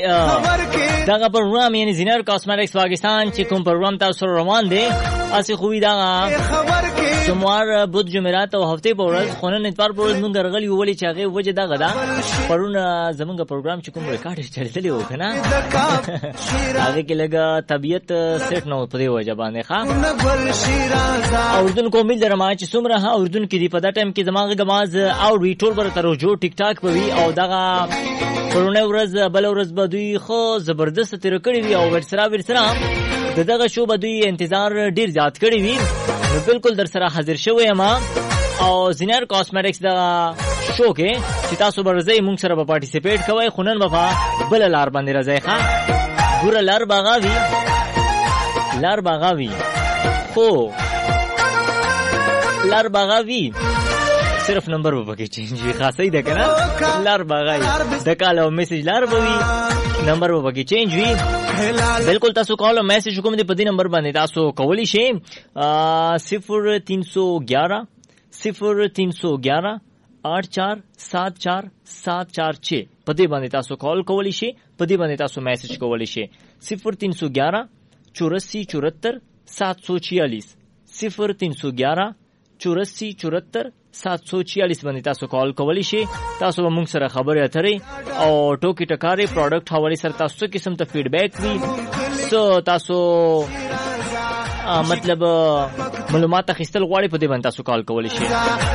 دغه پروګرام یعنی زینر کاسمیټکس پاکستان چې کوم پروګرام تاسو روان دی اسی خوبي دغه سوموار بود جمعرات او هفته په ورځ خونن اتوار په ورځ مونږ غړغلی ولې چې هغه وجه دغه دا پرون زمونږ پروګرام چې کوم ریکارډ چلیدلی و کنه هغه کې لګا طبيعت سیټ نو په دی وجه باندې ښا اردن کو مل درما چې څومره ها اردن کې دی په دا ټایم کې دماغ غماز او ریټور بر تروجو ټیک ټاک په وی او دغه پرونه ورځ بل ورځ بدوی خو زبردست تیر کړی وی او ورسره دغه شو بدوی انتظار ډیر زیات کړی وی بالکل در سره حاضر شوی ما او زینر کاسمیټکس دا شو کې چې تاسو برځي مونږ سره به پارټیسیپیټ کوئ خونن بفا بل لار باندې راځي ښا ګور لار باغاوی خو لار باغاوی صرف نمبر به پکې چینج وي خاصه ده کنه لار باغاوی د کال او میسج لار بوي نمبر به پکې چینج وي بالکل تاسو کال او میسج کوم دی په دې نمبر باندې تاسو کولی شئ 0311 847474746 په دې باندې تاسو کال کولی شئ په دې باندې تاسو میسج کولی شئ 0311 8474 746 0311 8474 746 باندې تاسو کال کولی شئ تاسو به موږ سره خبرې اترې او ټوکی ټکارې پروډکټ حواله سره تاسو قسم ته فیډبیک وي سو تاسو مطلب معلومات اخیستل غواړئ په دې باندې تاسو کال کولی شئ